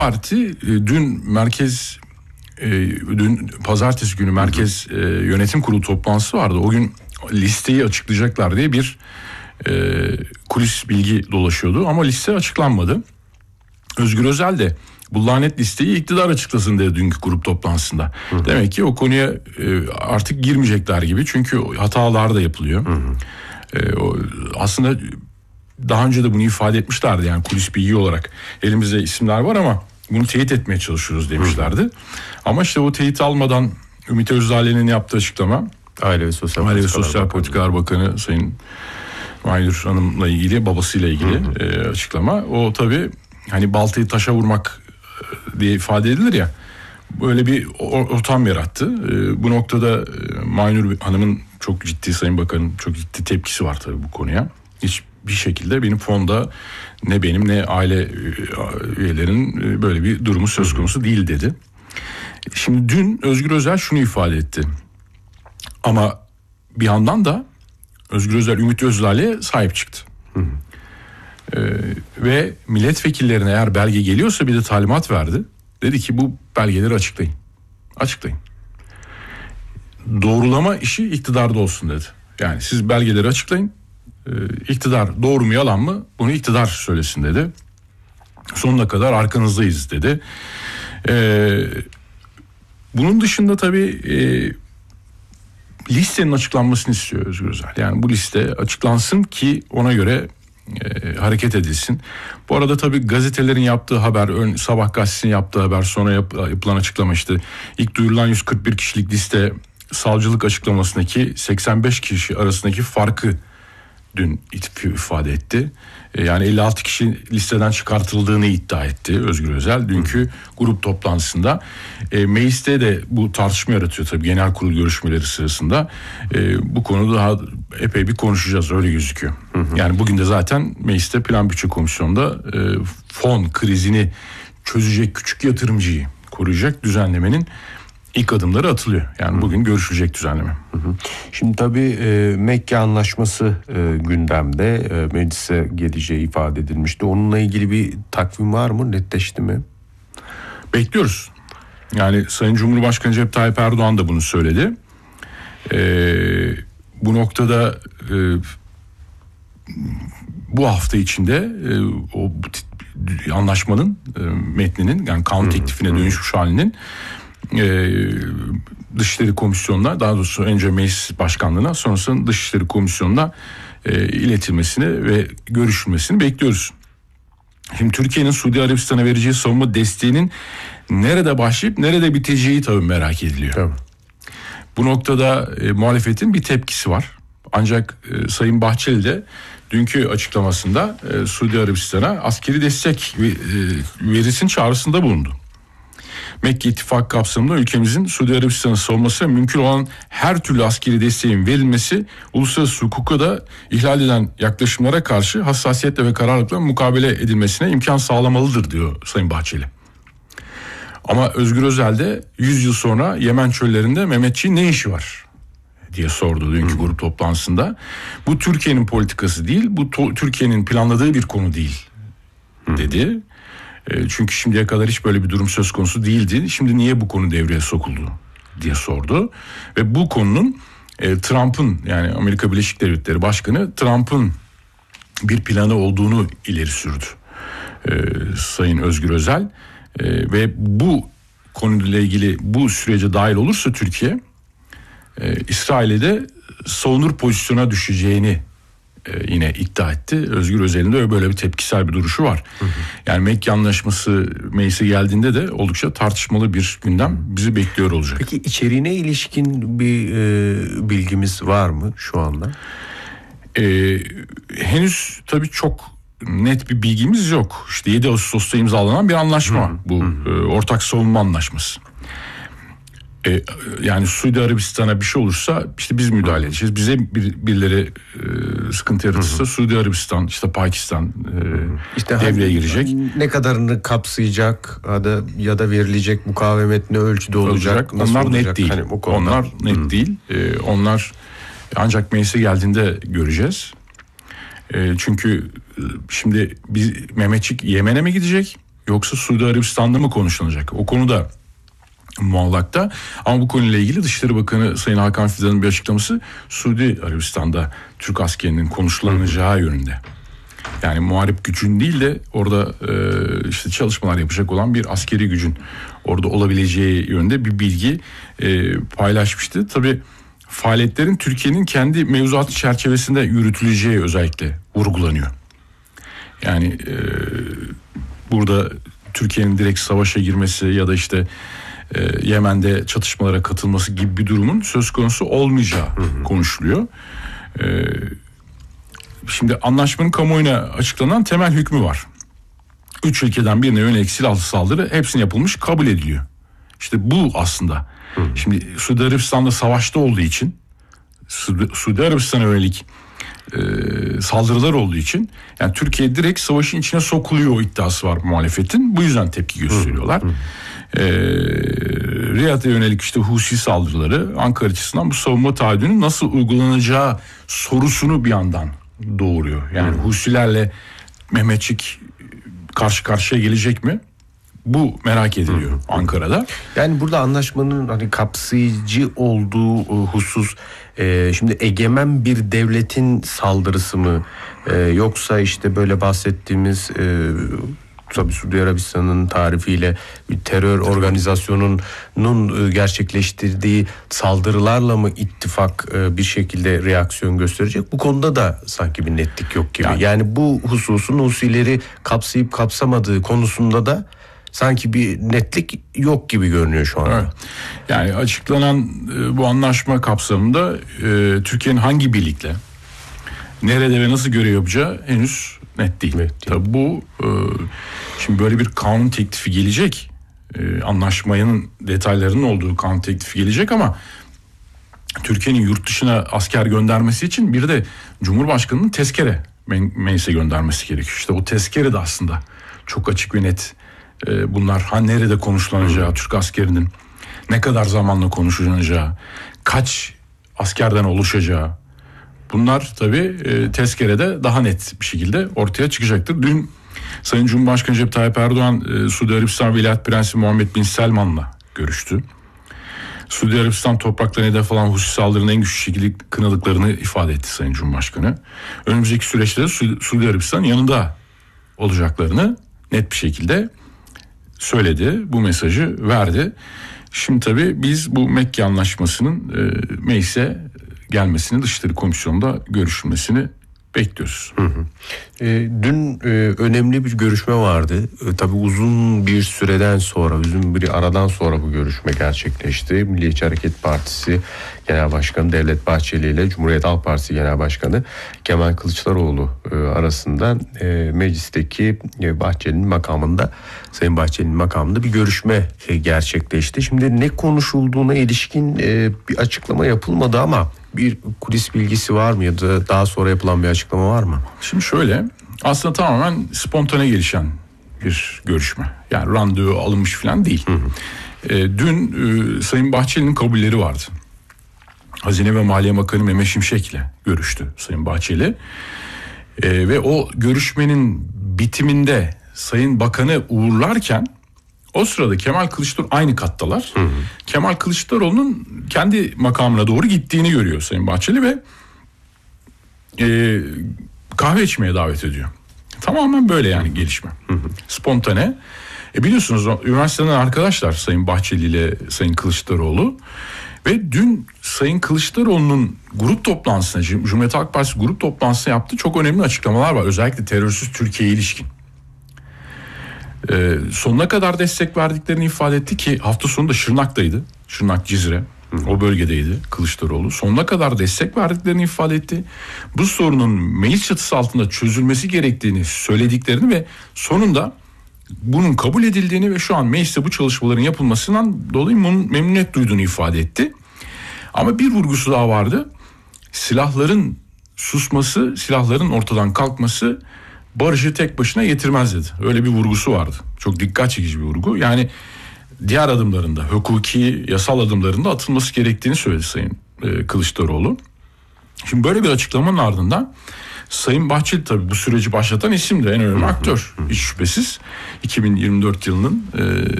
Parti dün pazartesi günü merkez yönetim kurulu toplantısı vardı. O gün listeyi açıklayacaklar diye bir kulis bilgi dolaşıyordu ama liste açıklanmadı. Özgür Özel de bu lanet listeyi iktidar açıklasın dedi dünkü grup toplantısında. Demek ki o konuya artık girmeyecekler gibi, çünkü hatalar da yapılıyor. Aslında daha önce de bunu ifade etmişlerdi, yani kulis bilgi olarak elimizde isimler var ama bunu teyit etmeye çalışıyoruz demişlerdi. Ama işte o teyit almadan Ümit Özdağ'ın yaptığı açıklama, Aile ve Sosyal Politikalar Bakanı Sayın Aynur Hanım'la ilgili, babasıyla ilgili açıklama, o tabii hani baltayı taşa vurmak diye ifade edilir ya, böyle bir ortam yarattı. Bu noktada Aynur Hanım'ın çok ciddi, Sayın Bakan'ın çok ciddi tepkisi var tabii bu konuya. Hiçbir şekilde benim fonda ne benim ne aile üyelerinin böyle bir durumu söz konusu değil dedi. Şimdi dün Özgür Özel şunu ifade etti. Ama bir yandan da Özgür Özel Ümit Özdağ'a sahip çıktı. Ve milletvekillerine eğer belge geliyorsa bir de talimat verdi. Dedi ki bu belgeleri açıklayın. Açıklayın. Doğrulama işi iktidarda olsun dedi. Yani siz belgeleri açıklayın. İktidar doğru mu yalan mı bunu iktidar söylesin dedi. Sonuna kadar arkanızdayız dedi. Bunun dışında tabii listenin açıklanmasını istiyor Özgür Özel. Yani bu liste açıklansın ki ona göre hareket edilsin. Bu arada tabii gazetelerin yaptığı haber, Sabah gazetesinin yaptığı haber, sonra yapılan açıklama, işte ilk duyurulan 141 kişilik liste savcılık açıklamasındaki 85 kişi arasındaki farkı dün ifade etti. Yani 56 kişi listeden çıkartıldığını iddia etti Özgür Özel dünkü grup toplantısında. Mecliste de bu tartışma yaratıyor tabii genel kurul görüşmeleri sırasında. Bu konuda daha epey bir konuşacağız, öyle gözüküyor. Yani bugün de zaten mecliste Plan Bütçe Komisyonu'nda fon krizini çözecek, küçük yatırımcıyı koruyacak düzenlemenin İlk adımları atılıyor. Yani bugün görüşülecek düzenleme. Şimdi tabii Mekke Anlaşması gündemde, meclise geleceği ifade edilmişti. Onunla ilgili bir takvim var mı? Netleşti mi? Bekliyoruz. Yani Sayın Cumhurbaşkanı Recep Tayyip Erdoğan da bunu söyledi. Bu noktada bu hafta içinde o anlaşmanın metninin, yani kanun teklifine dönüşmüş halinin Dışişleri Komisyonu'na, daha doğrusu önce Meclis Başkanlığı'na, sonrasında Dışişleri Komisyonu'na iletilmesini ve görüşülmesini bekliyoruz. Şimdi Türkiye'nin Suudi Arabistan'a vereceği savunma desteğinin nerede başlayıp nerede biteceği tabii merak ediliyor. Tabii. Bu noktada muhalefetin bir tepkisi var. Ancak Sayın Bahçeli de dünkü açıklamasında Suudi Arabistan'a askeri destek verilsin çağrısında bulundu. Mekke İttifakı kapsamında ülkemizin Suudi Arabistan'ın savunmasına mümkün olan her türlü askeri desteğin verilmesi, uluslararası hukuka da ihlal eden yaklaşımlara karşı hassasiyetle ve kararlılıkla mukabele edilmesine imkan sağlamalıdır diyor Sayın Bahçeli. Ama Özgür Özel de 100 yıl sonra Yemen çöllerinde Mehmetçiğin ne işi var diye sordu dünkü grup toplantısında. Bu Türkiye'nin politikası değil, bu Türkiye'nin planladığı bir konu değil dedi. Çünkü şimdiye kadar hiç böyle bir durum söz konusu değildi. Şimdi niye bu konu devreye sokuldu diye sordu. Ve bu konunun Trump'ın, yani Amerika Birleşik Devletleri Başkanı Trump'ın bir planı olduğunu ileri sürdü Sayın Özgür Özel. Ve bu konuyla ilgili bu sürece dahil olursa Türkiye, İsrail'e de savunur pozisyona düşeceğini yine iddia etti. Özgür Özel'in de böyle bir tepkisel bir duruşu var. Yani Mekke Anlaşması meclise geldiğinde de oldukça tartışmalı bir gündem bizi bekliyor olacak. Peki içeriğine ilişkin bir bilgimiz var mı şu anda? Henüz tabii çok net bir bilgimiz yok. İşte 7 Ağustos'ta imzalanan bir anlaşma bu ortak savunma anlaşması. Yani Suudi Arabistan'a bir şey olursa işte biz müdahale edeceğiz. Bize birileri sıkıntı yaratırsa Suudi Arabistan, işte Pakistan işte devreye girecek. Ne kadarını kapsayacak ya da verilecek mukavemet ne ölçüde olacak? Nasıl onlar olacak? Net değil. Hani onlar net değil. Onlar ancak meclise geldiğinde göreceğiz. Çünkü şimdi Mehmetçik Yemen'e mi gidecek yoksa Suudi Arabistan'da mı konuşulacak? O konuda muallakta. Ama bu konuyla ilgili Dışişleri Bakanı Sayın Hakan Fidan'ın bir açıklaması Suudi Arabistan'da Türk askerinin konuşlanacağı yönünde. Yani muharip gücün değil de orada işte çalışmalar yapacak olan bir askeri gücün orada olabileceği yönünde bir bilgi paylaşmıştı. Tabii faaliyetlerin Türkiye'nin kendi mevzuatı çerçevesinde yürütüleceği özellikle vurgulanıyor. Yani burada Türkiye'nin direkt savaşa girmesi ya da işte Yemen'de çatışmalara katılması gibi bir durumun söz konusu olmayacağı konuşuluyor. Şimdi anlaşmanın kamuoyuna açıklanan temel hükmü var. 3 ülkeden birine yönelik silahlı saldırı hepsinin yapılmış kabul ediliyor. İşte bu aslında. Şimdi Suudi Arabistan'da savaşta olduğu için, Suudi Arabistan'a yönelik saldırılar olduğu için yani Türkiye direkt savaşın içine sokuluyor o iddiası var muhalefetin. Bu yüzden tepki gösteriyorlar. Riyad'a yönelik işte Husi saldırıları Ankara açısından bu savunma taahhüdünün nasıl uygulanacağı sorusunu bir yandan doğuruyor. Yani Husilerle Mehmetçik karşı karşıya gelecek mi? Bu merak ediliyor Ankara'da. Yani burada anlaşmanın hani kapsayıcı olduğu husus şimdi egemen bir devletin saldırısı mı yoksa işte böyle bahsettiğimiz tabii Suudi Arabistan'ın tarifiyle bir terör organizasyonunun gerçekleştirdiği saldırılarla mı ittifak bir şekilde reaksiyon gösterecek? Bu konuda da sanki bir netlik yok gibi. Yani bu hususun Husileri kapsayıp kapsamadığı konusunda da sanki bir netlik yok gibi görünüyor şu anda. Evet. Yani açıklanan bu anlaşma kapsamında Türkiye'nin hangi birlikle, nerede ve nasıl görev yapacağı henüz net değil. Tabii bu şimdi böyle bir kanun teklifi gelecek. Anlaşmanın detaylarının olduğu kanun teklifi gelecek ama Türkiye'nin yurt dışına asker göndermesi için bir de Cumhurbaşkanı'nın tezkere meclise göndermesi gerekiyor. İşte o tezkere de aslında çok açık ve net bunlar nerede konuşulanacağı, Türk askerinin ne kadar zamanla konuşulacağı, kaç askerden oluşacağı, bunlar tabii tezkerede daha net bir şekilde ortaya çıkacaktır. Dün Sayın Cumhurbaşkanı Recep Tayyip Erdoğan Suudi Arabistan Veliaht Prensi Muhammed Bin Selman'la görüştü. Suudi Arabistan topraklarına hedef alan Husi saldırının en güçlü şekilde kınadıklarını ifade etti Sayın Cumhurbaşkanı. Önümüzdeki süreçte Suudi Arabistan'ın yanında olacaklarını net bir şekilde söyledi. Bu mesajı verdi. Şimdi tabii biz bu Mekke Anlaşması'nın meclise gelmesini, Dışişleri Komisyonu'nda görüşülmesini bekliyoruz. Dün önemli bir görüşme vardı. Tabii uzun bir süreden sonra, uzun bir aradan sonra bu görüşme gerçekleşti. Milliyetçi Hareket Partisi Genel Başkanı Devlet Bahçeli ile Cumhuriyet Halk Partisi Genel Başkanı Kemal Kılıçdaroğlu arasında meclisteki Bahçeli'nin makamında, Sayın Bahçeli'nin makamında bir görüşme gerçekleşti. Şimdi ne konuşulduğuna ilişkin bir açıklama yapılmadı ama bir kulis bilgisi var mı ya da daha sonra yapılan bir açıklama var mı? Şimdi şöyle, aslında tamamen spontane gelişen bir görüşme. Yani randevu alınmış falan değil. Dün Sayın Bahçeli'nin kabulleri vardı. Hazine ve Maliye Bakanı Mehmet Şimşek ile görüştü Sayın Bahçeli. Ve o görüşmenin bitiminde Sayın Bakan'ı uğurlarken o sırada Kemal Kılıçdaroğlu aynı kattalar. Kemal Kılıçdaroğlu'nun kendi makamına doğru gittiğini görüyor Sayın Bahçeli ve kahve içmeye davet ediyor. Tamamen böyle yani gelişme. Spontane. Biliyorsunuz üniversiteden arkadaşlar Sayın Bahçeli ile Sayın Kılıçdaroğlu ve dün Sayın Kılıçdaroğlu'nun grup toplantısına, Cumhuriyet Halk Partisi grup toplantısına yaptığı çok önemli açıklamalar var. Özellikle terörsüz Türkiye'ye ilişkin. Sonuna kadar destek verdiklerini ifade etti ki hafta sonunda Şırnak'taydı. Şırnak, Cizre o bölgedeydi Kılıçdaroğlu. Sonuna kadar destek verdiklerini ifade etti. Bu sorunun meclis çatısı altında çözülmesi gerektiğini söylediklerini ve sonunda bunun kabul edildiğini ve şu an mecliste bu çalışmaların yapılmasından dolayı memnuniyet duyduğunu ifade etti. Ama bir vurgusu daha vardı. Silahların susması, silahların ortadan kalkması barışı tek başına getirmez dedi. Öyle bir vurgusu vardı. Çok dikkat çekici bir vurgu. Yani diğer adımlarında, hukuki, yasal adımlarında atılması gerektiğini söyledi Sayın Kılıçdaroğlu. Şimdi böyle bir açıklamanın ardından Sayın Bahçeli tabii bu süreci başlatan isim de en önemli aktör. Hiç şüphesiz 2024 yılının